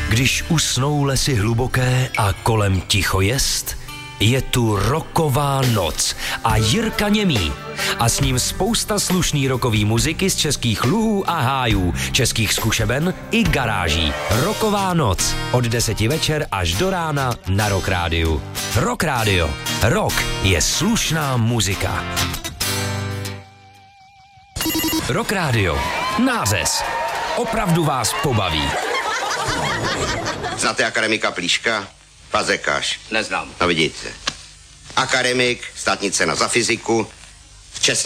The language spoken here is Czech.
Když usnou lesy hluboké a kolem ticho jest, je tu rocková noc a Jirka Němý. A s ním spousta slušný rockový muziky z českých luhů a hájů, českých zkušeben i garáží. Rocková noc od 10 večer až do rána na Rock Rádiu. Rock Rádio. Rock je slušná muzika. Rock Rádio. Nářez. Opravdu vás pobaví. Znáte akademika Plíška? Fazekáš. Neznám. No vidíte. Akademik, státní cena za fyziku,